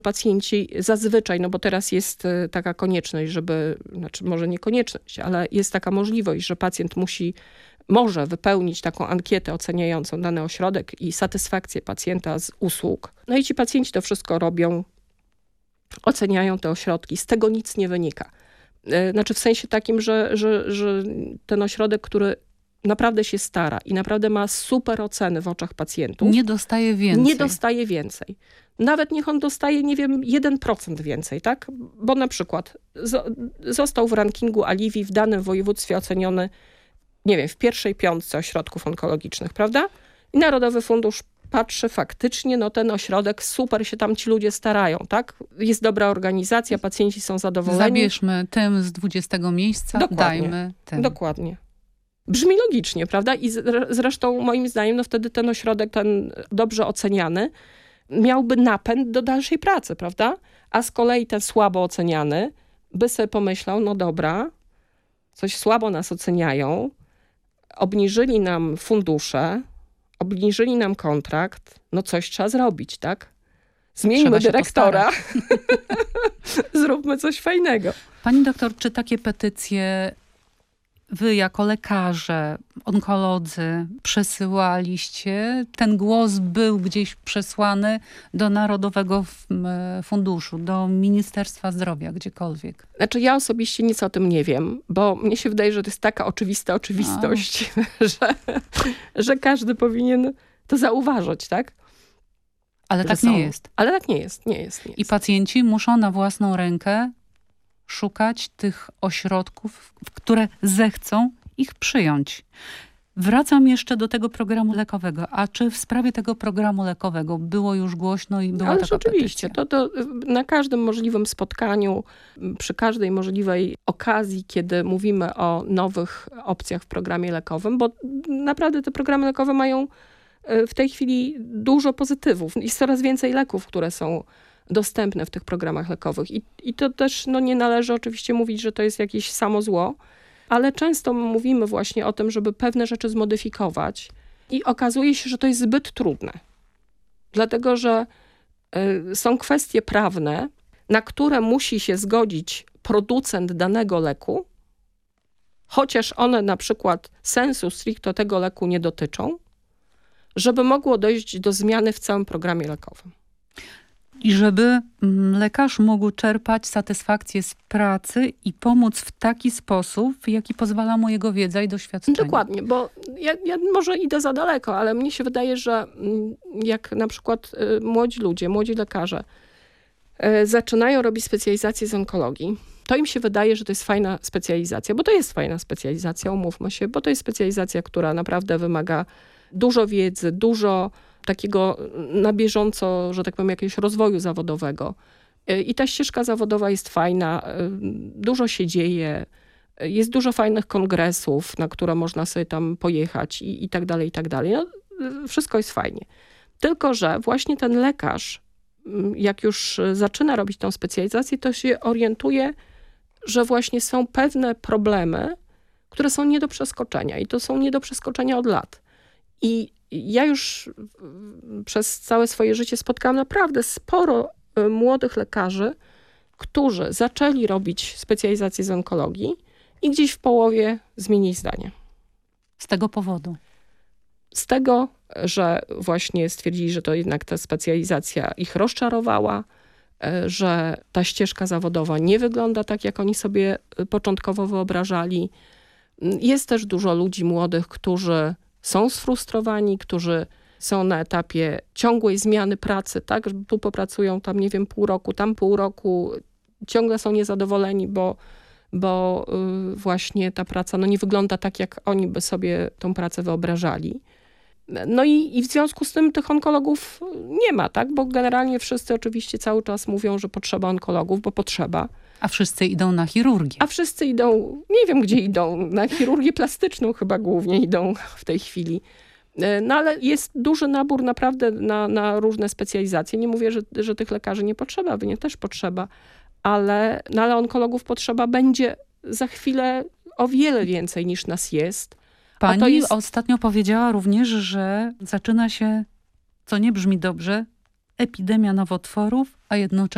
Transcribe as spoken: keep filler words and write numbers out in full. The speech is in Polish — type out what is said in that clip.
Pacjenci zazwyczaj, no bo teraz jest taka konieczność, żeby, znaczy może nie konieczność, ale jest taka możliwość, że pacjent musi, może wypełnić taką ankietę oceniającą dany ośrodek i satysfakcję pacjenta z usług. No i ci pacjenci to wszystko robią, oceniają te ośrodki. Z tego nic nie wynika. Znaczy w sensie takim, że, że, że ten ośrodek, który naprawdę się stara i naprawdę ma super oceny w oczach pacjentów. Nie dostaje więcej. Nie dostaje więcej. Nawet niech on dostaje, nie wiem, jeden procent więcej, tak? Bo na przykład z, został w rankingu Alivi w danym województwie oceniony, nie wiem, w pierwszej piątce ośrodków onkologicznych, prawda? I Narodowy Fundusz patrzy faktycznie, no ten ośrodek, super się tam ci ludzie starają, tak? Jest dobra organizacja, pacjenci są zadowoleni. Zabierzmy tym z dwudziestego miejsca, Dokładnie. dajmy tym. Dokładnie. Brzmi logicznie, prawda? I zresztą moim zdaniem no wtedy ten ośrodek, ten dobrze oceniany, miałby napęd do dalszej pracy, prawda? A z kolei ten słabo oceniany by sobie pomyślał, no dobra, coś słabo nas oceniają, obniżyli nam fundusze, obniżyli nam kontrakt, no coś trzeba zrobić, tak? Zmieńmy dyrektora, zróbmy coś fajnego. Pani doktor, czy takie petycje wy jako lekarze, onkolodzy przesyłaliście? Ten głos był gdzieś przesłany do Narodowego Funduszu, do Ministerstwa Zdrowia, gdziekolwiek? Znaczy ja osobiście nic o tym nie wiem, bo mnie się wydaje, że to jest taka oczywista oczywistość, że, że każdy powinien to zauważyć, tak? Ale że tak są. nie jest. Ale tak nie jest, nie jest, nie jest. I pacjenci muszą na własną rękę szukać tych ośrodków, które zechcą ich przyjąć. Wracam jeszcze do tego programu lekowego. A czy w sprawie tego programu lekowego było już głośno i była Ależ taka oczywiście. petycja? To, to na każdym możliwym spotkaniu, przy każdej możliwej okazji, kiedy mówimy o nowych opcjach w programie lekowym, bo naprawdę te programy lekowe mają w tej chwili dużo pozytywów. Jest coraz więcej leków, które są dostępne w tych programach lekowych. I, i to też no, nie należy oczywiście mówić, że to jest jakieś samo zło, ale często mówimy właśnie o tym, żeby pewne rzeczy zmodyfikować i okazuje się, że to jest zbyt trudne. Dlatego, że y, są kwestie prawne, na które musi się zgodzić producent danego leku, chociaż one na przykład sensu stricto tego leku nie dotyczą, żeby mogło dojść do zmiany w całym programie lekowym. I żeby lekarz mógł czerpać satysfakcję z pracy i pomóc w taki sposób, w jaki pozwala mu jego wiedza i doświadczenie. Dokładnie, bo ja, ja może idę za daleko, ale mnie się wydaje, że jak na przykład młodzi ludzie, młodzi lekarze zaczynają robić specjalizację z onkologii, to im się wydaje, że to jest fajna specjalizacja, bo to jest fajna specjalizacja, umówmy się, bo to jest specjalizacja, która naprawdę wymaga dużo wiedzy, dużo takiego na bieżąco, że tak powiem, jakiegoś rozwoju zawodowego. I ta ścieżka zawodowa jest fajna, dużo się dzieje, jest dużo fajnych kongresów, na które można sobie tam pojechać i, i tak dalej, i tak dalej. No, wszystko jest fajnie. Tylko że właśnie ten lekarz, jak już zaczyna robić tą specjalizację, to się orientuje, że właśnie są pewne problemy, które są nie do przeskoczenia i to są nie do przeskoczenia od lat. I ja już przez całe swoje życie spotkałam naprawdę sporo młodych lekarzy, którzy zaczęli robić specjalizację z onkologii i gdzieś w połowie zmienili zdanie. Z tego powodu? Z tego, że właśnie stwierdzili, że to jednak ta specjalizacja ich rozczarowała, że ta ścieżka zawodowa nie wygląda tak, jak oni sobie początkowo wyobrażali. Jest też dużo ludzi młodych, którzy są sfrustrowani, którzy są na etapie ciągłej zmiany pracy, tak, że tu popracują tam, nie wiem, pół roku, tam pół roku, ciągle są niezadowoleni, bo, bo yy, właśnie ta praca no, nie wygląda tak, jak oni by sobie tą pracę wyobrażali. No i, i w związku z tym tych onkologów nie ma, tak, bo generalnie wszyscy oczywiście cały czas mówią, że potrzeba onkologów, bo potrzeba. A wszyscy idą na chirurgię. A wszyscy idą, nie wiem gdzie idą, na chirurgię plastyczną chyba głównie idą w tej chwili. No ale jest duży nabór naprawdę na, na różne specjalizacje. Nie mówię, że, że tych lekarzy nie potrzeba, mnie też potrzeba, ale, no ale onkologów potrzeba będzie za chwilę o wiele więcej niż nas jest. Pani to jest... ostatnio powiedziała również, że zaczyna się, co nie brzmi dobrze, epidemia nowotworów, a jednocześnie